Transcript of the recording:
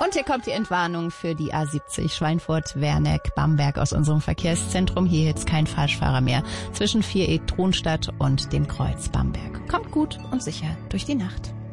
Und hier kommt die Entwarnung für die A70 Schweinfurt-Werneck-Bamberg aus unserem Verkehrszentrum. Hier jetzt kein Falschfahrer mehr zwischen Viereck, Tronstadt und dem Kreuz Bamberg. Kommt gut und sicher durch die Nacht.